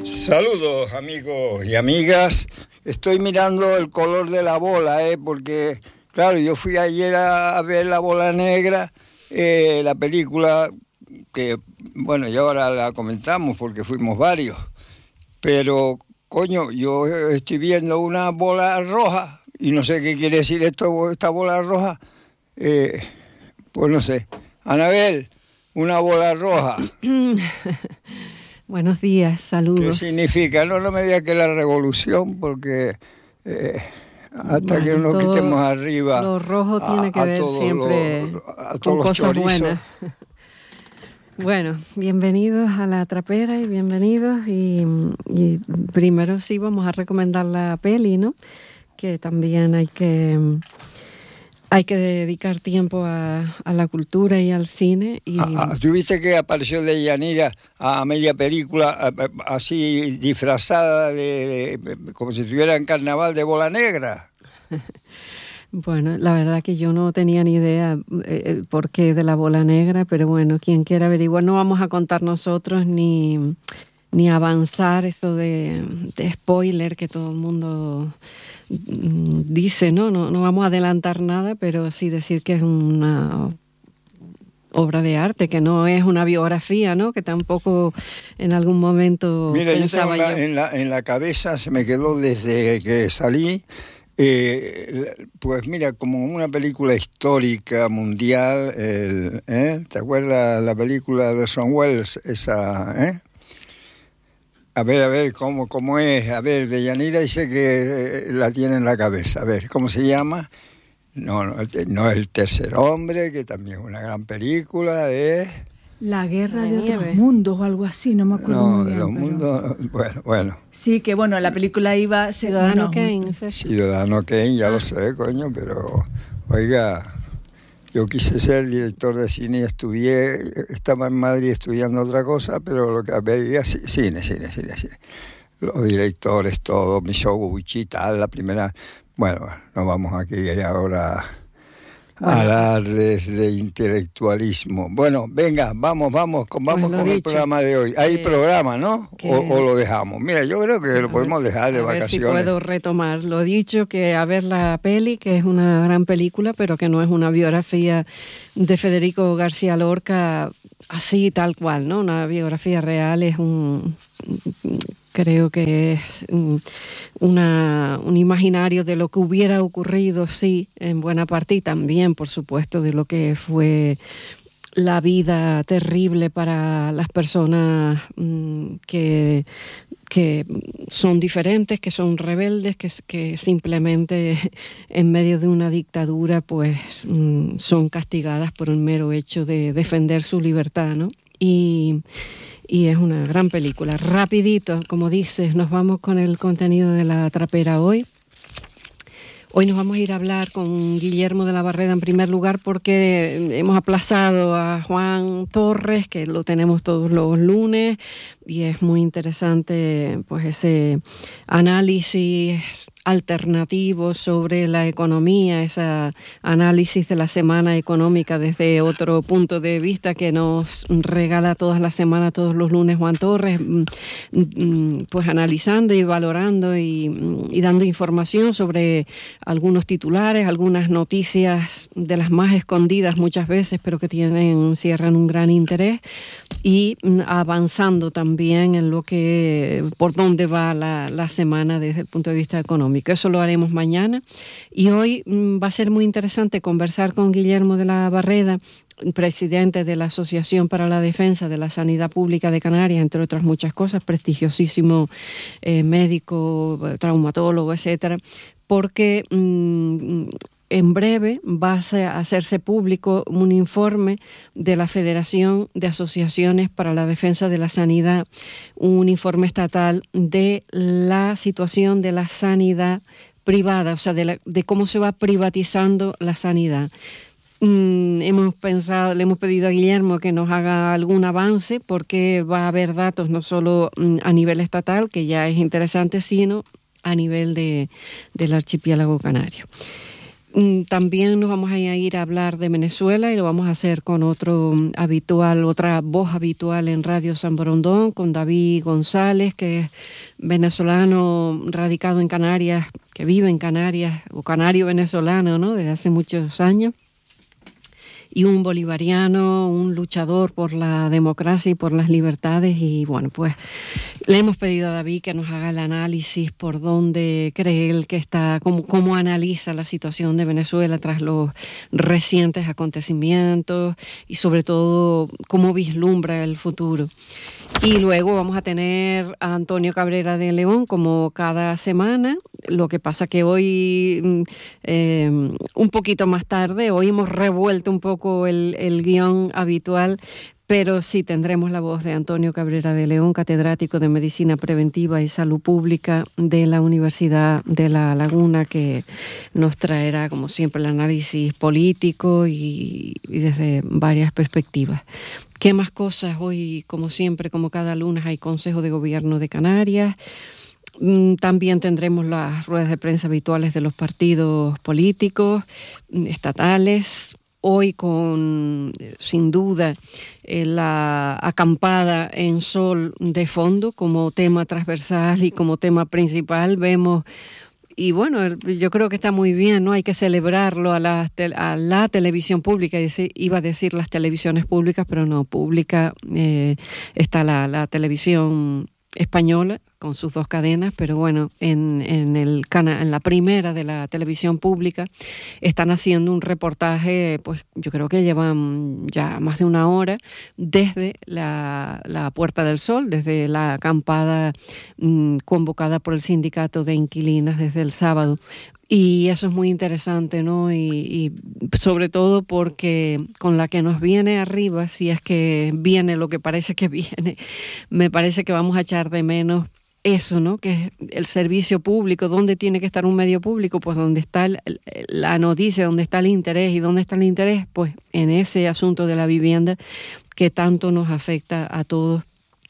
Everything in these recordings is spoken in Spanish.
Saludos amigos y amigas. Estoy mirando el color de la bola, porque claro, yo fui ayer a ver La Bola Negra, la película que, bueno, y ahora la comentamos porque fuimos varios, pero coño, yo estoy viendo una bola roja y no sé qué quiere decir esta bola roja, pues no sé. Anabel, una bola roja. Buenos días, saludos. ¿Qué significa? No me digas que es la revolución, porque hasta que nos quitemos arriba... Lo rojo tiene que ver siempre con cosas buenas. Bueno, bienvenidos a La Trapera y bienvenidos. Y primero sí vamos a recomendar la peli, ¿no? Que también hay que dedicar tiempo a la cultura y al cine. ¿Tú viste que apareció Deyanira a media película, así disfrazada de como si estuviera en carnaval de Bola Negra? Bueno, la verdad que yo no tenía ni idea por qué de la Bola Negra, pero bueno, quien quiera averiguar, no vamos a contar nosotros ni avanzar eso de spoiler que todo el mundo dice, ¿no? No vamos a adelantar nada, pero sí decir que es una obra de arte, que no es una biografía, ¿no? Que tampoco en algún momento pensaba yo. En la cabeza se me quedó desde que salí, pues mira, como una película histórica mundial, ¿te acuerdas la película de Orson Welles, esa, A ver, ¿cómo es? A ver, Deyanira dice que la tiene en la cabeza. A ver, ¿cómo se llama? No es El Tercer Hombre, que también es una gran película, La Guerra de Otros Mundos o algo así, no me acuerdo muy bien. No, de los mundos, bueno. Sí, que bueno, la película iba... Ciudadano Kane. Ciudadano Kane, ya lo sé, coño, pero, oiga... Yo quise ser director de cine y estaba en Madrid estudiando otra cosa, pero lo que veía, cine. Los directores, todo, Mizoguchi y tal, la primera... Bueno, no vamos aquí ahora a hablar de intelectualismo. Bueno, venga, vamos con el programa de hoy. Hay programa, ¿no? O lo dejamos. Mira, yo creo que lo podemos dejar de vacaciones. A ver si puedo retomar. Lo dicho, que a ver la peli, que es una gran película, pero que no es una biografía de Federico García Lorca así, tal cual, ¿no? Una biografía real es creo que es un imaginario de lo que hubiera ocurrido, sí, en buena parte, y también, por supuesto, de lo que fue la vida terrible para las personas que son diferentes, que son rebeldes, que simplemente en medio de una dictadura pues son castigadas por el mero hecho de defender su libertad, ¿no? Y es una gran película. Rapidito, como dices, nos vamos con el contenido de La Trapera hoy. Hoy nos vamos a ir a hablar con Guillermo de la Barreda en primer lugar porque hemos aplazado a Juan Torres, que lo tenemos todos los lunes, y es muy interesante pues ese análisis alternativo sobre la economía, ese análisis de la semana económica desde otro punto de vista que nos regala todas las semanas, todos los lunes Juan Torres, pues analizando y valorando y dando información sobre algunos titulares, algunas noticias de las más escondidas muchas veces, pero que cierran un gran interés, y avanzando también en por dónde va la semana desde el punto de vista económico. Eso lo haremos mañana. Y hoy va a ser muy interesante conversar con Guillermo de la Barreda, presidente de la Asociación para la Defensa de la Sanidad Pública de Canarias, entre otras muchas cosas, prestigiosísimo médico, traumatólogo, etcétera, porque en breve va a hacerse público un informe de la Federación de Asociaciones para la Defensa de la Sanidad, un informe estatal de la situación de la sanidad privada, o sea, de cómo se va privatizando la sanidad. Le hemos pedido a Guillermo que nos haga algún avance porque va a haber datos no solo a nivel estatal, que ya es interesante, sino a nivel del archipiélago canario. También nos vamos a ir a hablar de Venezuela y lo vamos a hacer con otra voz habitual en Radio San Borondón, con David González, que es venezolano radicado en Canarias, que vive en Canarias, o canario venezolano, ¿no?, desde hace muchos años. Y un bolivariano, un luchador por la democracia y por las libertades. Y bueno, pues le hemos pedido a David que nos haga el análisis por dónde cree él que está, cómo analiza la situación de Venezuela tras los recientes acontecimientos y sobre todo cómo vislumbra el futuro. Y luego vamos a tener a Antonio Cabrera de León como cada semana. Lo que pasa que hoy, un poquito más tarde, hoy hemos revuelto un poco el guión habitual, pero sí tendremos la voz de Antonio Cabrera de León, catedrático de Medicina Preventiva y Salud Pública de la Universidad de La Laguna, que nos traerá, como siempre, el análisis político y desde varias perspectivas. ¿Qué más cosas? Hoy, como siempre, como cada lunes, hay Consejo de Gobierno de Canarias. También tendremos las ruedas de prensa habituales de los partidos políticos estatales. Hoy con, sin duda, la acampada en sol de fondo como tema transversal y como tema principal. Vemos, y bueno, yo creo que está muy bien, ¿no? Hay que celebrarlo a la televisión pública. Iba a decir las televisiones públicas, pero no, pública está la televisión española con sus 2 cadenas, pero bueno, en la primera de la televisión pública están haciendo un reportaje, pues yo creo que llevan ya más de 1 hora desde la Puerta del Sol, desde la acampada convocada por el sindicato de inquilinas desde el sábado. Y eso es muy interesante, ¿no? Y sobre todo porque con la que nos viene arriba, si es que viene lo que parece que viene, me parece que vamos a echar de menos eso, ¿no? Que es el servicio público. ¿Dónde tiene que estar un medio público? Pues donde está la noticia, donde está el interés. ¿Y dónde está el interés? Pues en ese asunto de la vivienda que tanto nos afecta a todos.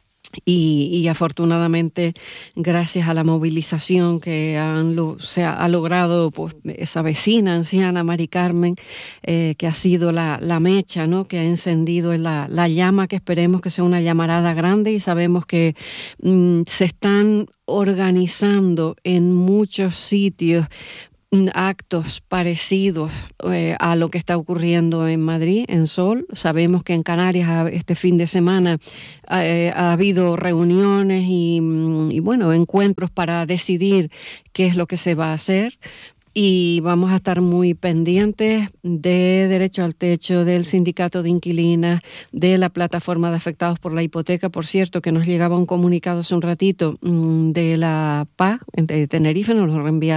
Y afortunadamente, gracias a la movilización que se ha logrado, pues esa vecina anciana, Mari Carmen, que ha sido la mecha, ¿no?, que ha encendido la llama, que esperemos que sea una llamarada grande, y sabemos que se están organizando en muchos sitios actos parecidos a lo que está ocurriendo en Madrid, en Sol. Sabemos que en Canarias este fin de semana ha habido reuniones y bueno, encuentros para decidir qué es lo que se va a hacer. Y vamos a estar muy pendientes de Derecho al Techo, del Sindicato de Inquilinas, de la Plataforma de Afectados por la Hipoteca. Por cierto, que nos llegaba un comunicado hace un ratito de la PAG de Tenerife, nos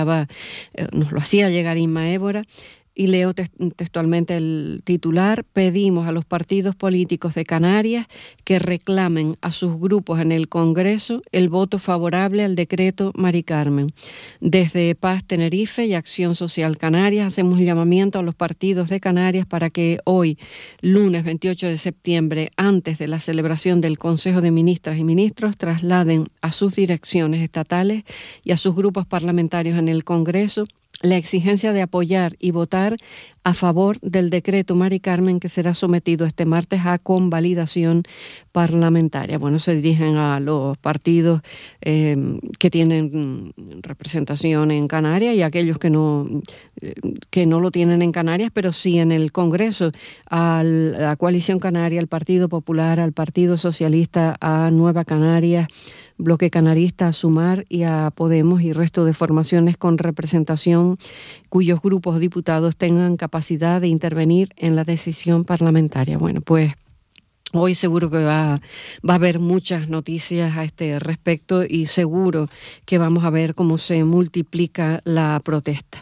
lo hacía llegar Inma Évora. Y leo textualmente el titular: pedimos a los partidos políticos de Canarias que reclamen a sus grupos en el Congreso el voto favorable al decreto Mari Carmen. Desde Paz Tenerife y Acción Social Canarias hacemos un llamamiento a los partidos de Canarias para que hoy, lunes 28 de septiembre, antes de la celebración del Consejo de Ministras y Ministros, trasladen a sus direcciones estatales y a sus grupos parlamentarios en el Congreso la exigencia de apoyar y votar a favor del decreto Mari Carmen, que será sometido este martes a convalidación parlamentaria. Bueno, se dirigen a los partidos que tienen representación en Canarias y a aquellos que no lo tienen en Canarias, pero sí en el Congreso, a la Coalición Canaria, al Partido Popular, al Partido Socialista, a Nueva Canarias, Bloque Canarista, a Sumar y a Podemos y resto de formaciones con representación cuyos grupos diputados tengan capacidad de intervenir en la decisión parlamentaria. Bueno, pues hoy seguro que va a haber muchas noticias a este respecto y seguro que vamos a ver cómo se multiplica la protesta.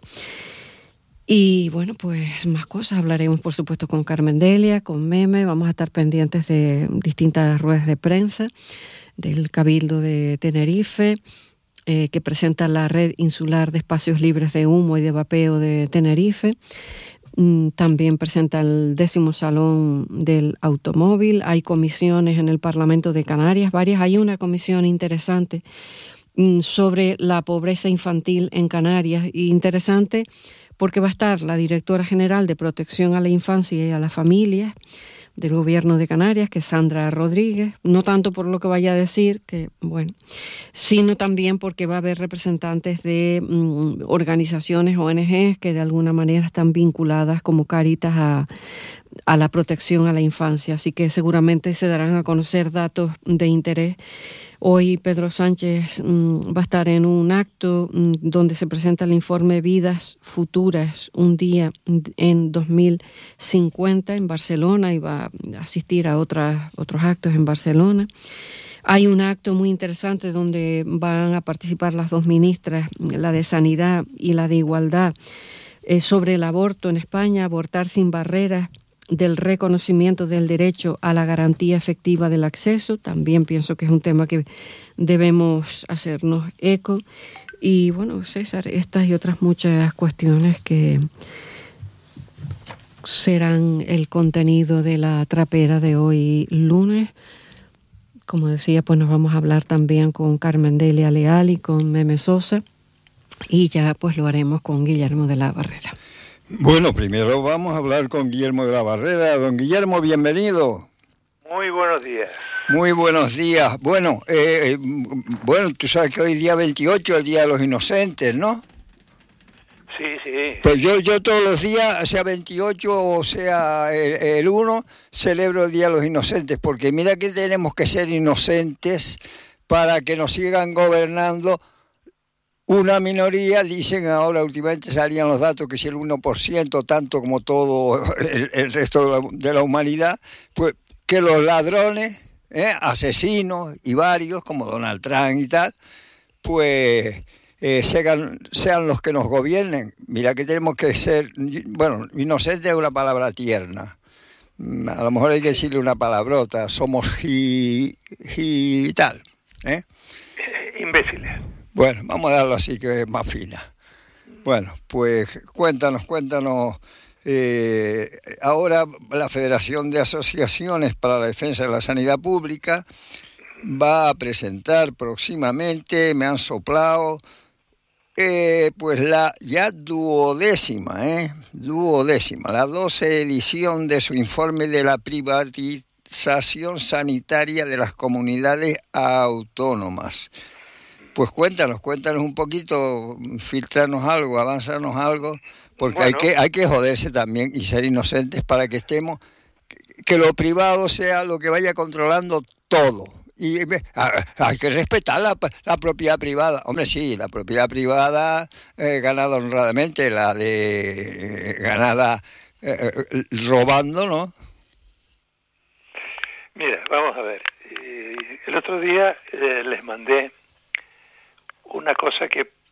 Y bueno, pues más cosas. Hablaremos, por supuesto, con Carmen Delia, con Meme. Vamos a estar pendientes de distintas ruedas de prensa del Cabildo de Tenerife, que presenta la Red Insular de Espacios Libres de Humo y de Vapeo de Tenerife. También presenta el 10º Salón del Automóvil. Hay comisiones en el Parlamento de Canarias, varias. Hay una comisión interesante sobre la pobreza infantil en Canarias. Y interesante porque va a estar la directora general de Protección a la Infancia y a la Familia del Gobierno de Canarias, que es Sandra Rodríguez, no tanto por lo que vaya a decir, que bueno, sino también porque va a haber representantes de organizaciones, ONGs, que de alguna manera están vinculadas como Cáritas a la protección a la infancia, así que seguramente se darán a conocer datos de interés. Hoy Pedro Sánchez va a estar en un acto donde se presenta el informe Vidas Futuras, un día en 2050 en Barcelona, y va a asistir a otros actos en Barcelona. Hay un acto muy interesante donde van a participar las dos ministras, la de Sanidad y la de Igualdad, sobre el aborto en España, abortar sin barreras, del reconocimiento del derecho a la garantía efectiva del acceso. También pienso que es un tema que debemos hacernos eco. Y bueno, César, estas y otras muchas cuestiones que serán el contenido de la trapera de hoy lunes. Como decía, pues nos vamos a hablar también con Carmen Delia Leal y con Meme Sosa, y ya pues lo haremos con Guillermo de la Barreda. Bueno, primero vamos a hablar con Guillermo de la Barreda. Don Guillermo, bienvenido. Muy buenos días. Muy buenos días. Bueno, tú sabes que hoy día 28 es el Día de los Inocentes, ¿no? Sí, sí. Pues yo todos los días, sea 28 o sea el 1, celebro el Día de los Inocentes, porque mira que tenemos que ser inocentes para que nos sigan gobernando una minoría. Dicen ahora, últimamente salían los datos, que si el 1%, tanto como todo el resto de la humanidad, pues que los ladrones, asesinos y varios, como Donald Trump y tal, pues sean los que nos gobiernen. Mira que tenemos que ser, bueno, inocente es una palabra tierna. A lo mejor hay que decirle una palabrota, somos tal, imbéciles. Bueno, vamos a darlo así, que es más fina. Bueno, pues cuéntanos. Ahora la Federación de Asociaciones para la Defensa de la Sanidad Pública va a presentar próximamente, me han soplado, pues la ya duodécima, la 12 edición de su informe de la privatización sanitaria de las comunidades autónomas. Pues cuéntanos un poquito, filtrarnos algo, avanzarnos algo, porque bueno, hay que joderse también y ser inocentes para que estemos, que lo privado sea lo que vaya controlando todo. Y hay que respetar la propiedad privada. Hombre, sí, la propiedad privada ganada honradamente, la de ganada robando, ¿no? Mira, vamos a ver. El otro día les mandé una cosa que